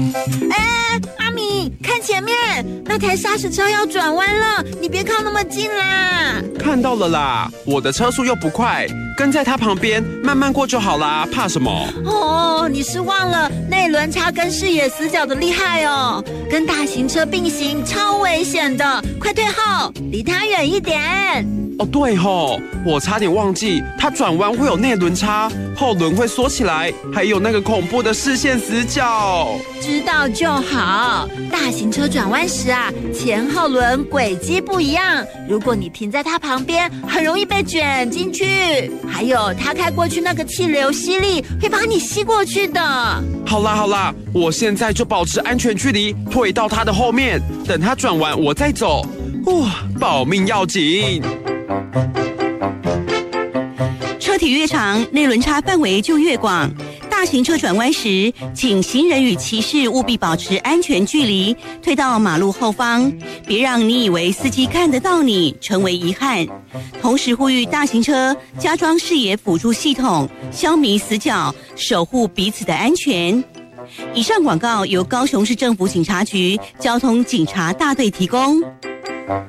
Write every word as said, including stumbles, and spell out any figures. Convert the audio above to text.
哎，阿米，看前面，那台砂石车要转弯了，你别靠那么近啦。 看到了啦，我的车速又不快，跟在他旁边慢慢过就好啦，怕什么？ 哦，你是忘了内轮差跟视野死角的厉害哦，跟大型车并行超危险的，快退后，离他远一点。 哦，对吼，我差点忘记，它转弯会有内轮差，后轮会缩起来，还有那个恐怖的视线死角。 知道就好。大型车转弯时啊，前后轮轨迹不一样，如果你停在它旁边，很容易被卷进去。还有，它开过去那个气流吸力会把你吸过去的。 好啦好啦，我现在就保持安全距离，退到它的后面，等它转完我再走。哇，保命要紧。 车体越长，内轮差范围就越广。大型车转弯时，请行人与骑士务必保持安全距离，退到马路后方，别让你以为司机看得到你，成为遗憾。同时呼吁大型车加装视野辅助系统，消弭死角，守护彼此的安全。以上广告由高雄市政府警察局交通警察大队提供。